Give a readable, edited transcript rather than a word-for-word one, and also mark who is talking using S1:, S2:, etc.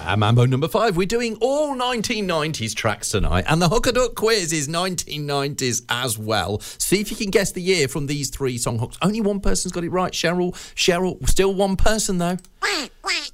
S1: Mambo number 5. We're doing all 1990s tracks tonight, and the Hook a Duck quiz is 1990s as well. See if you can guess the year from these 3 song hooks. Only one person's got it right, Cheryl. Cheryl, still one person though.